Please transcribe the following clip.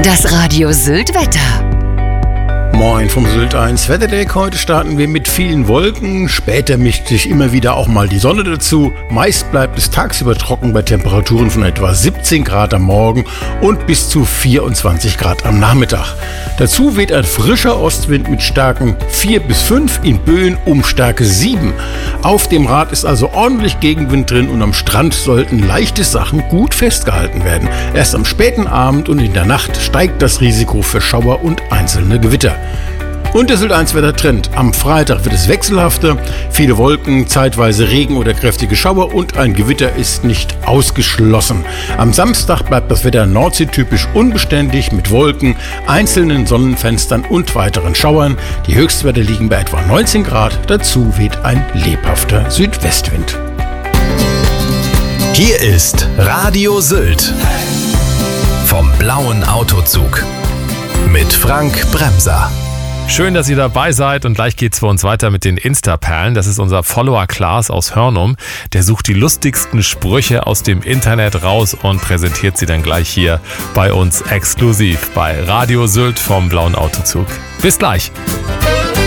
Das Radio Sylt Wetter. Moin vom Sylt 1 Wetterdeck. Heute starten wir mit vielen Wolken. Später mischt sich immer wieder auch mal die Sonne dazu. Meist bleibt es tagsüber trocken bei Temperaturen von etwa 17 Grad am Morgen und bis zu 24 Grad am Nachmittag. Dazu weht ein frischer Ostwind mit Stärken 4 bis 5, in Böen um Stärke 7. Auf dem Rad ist also ordentlich Gegenwind drin und am Strand sollten leichte Sachen gut festgehalten werden. Erst am späten Abend und in der Nacht steigt das Risiko für Schauer und einzelne Gewitter. Und der Sylt 1 Wettertrend. Am Freitag wird es wechselhafter. Viele Wolken, zeitweise Regen oder kräftige Schauer und ein Gewitter ist nicht ausgeschlossen. Am Samstag bleibt das Wetter nordseetypisch unbeständig mit Wolken, einzelnen Sonnenfenstern und weiteren Schauern. Die Höchstwerte liegen bei etwa 19 Grad. Dazu weht ein lebhafter Südwestwind. Hier ist Radio Sylt vom blauen Autozug mit Frank Bremser. Schön, dass ihr dabei seid und gleich geht's für uns weiter mit den Insta-Perlen. Das ist unser Follower Klaas aus Hörnum. Der sucht die lustigsten Sprüche aus dem Internet raus und präsentiert sie dann gleich hier bei uns exklusiv bei Radio Sylt vom blauen Autozug. Bis gleich.